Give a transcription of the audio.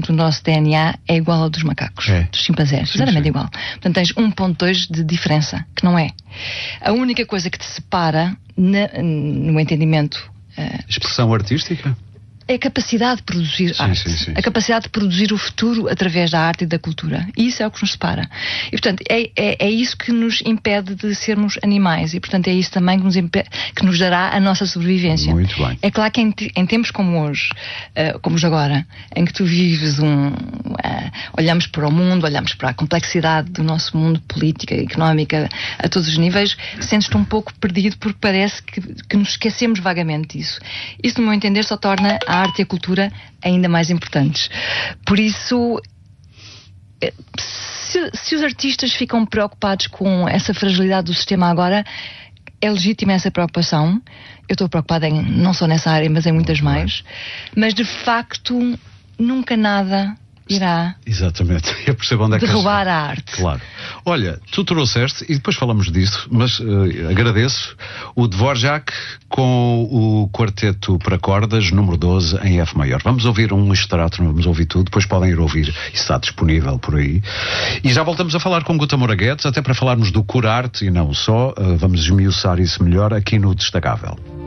do nosso DNA é igual ao dos macacos, dos chimpanzés, exatamente igual. Portanto, tens 1,2 de diferença, que não é. A única coisa que te separa, no entendimento... expressão artística? É a capacidade de produzir arte. A capacidade de produzir o futuro através da arte e da cultura. E isso é o que nos separa. E, portanto, é isso que nos impede de sermos animais. E, portanto, é isso também que nos dará a nossa sobrevivência. Muito bem. É claro que em tempos como hoje, como agora, em que tu vives olhamos para o mundo, olhamos para a complexidade do nosso mundo, política, económica, a todos os níveis, sentes-te um pouco perdido porque parece que nos esquecemos vagamente disso. Isso, no meu entender, só torna a arte e a cultura ainda mais importantes. Por isso, se os artistas ficam preocupados com essa fragilidade do sistema agora, é legítima essa preocupação. Eu estou preocupada não só nessa área, mas em muitas mais. Mas, de facto, nunca nada irá exatamente. Eu percebo onde é que derrubar a arte. Claro. Olha, tu trouxeste, e depois falamos disso, mas agradeço, o Dvorak com o quarteto para cordas, número 12, em F maior. Vamos ouvir um extrato, não vamos ouvir tudo, depois podem ir ouvir, isso está disponível por aí. E já voltamos a falar com Guta Moura Guedes, até para falarmos do Curarte e não só, vamos esmiuçar isso melhor aqui no Destacável.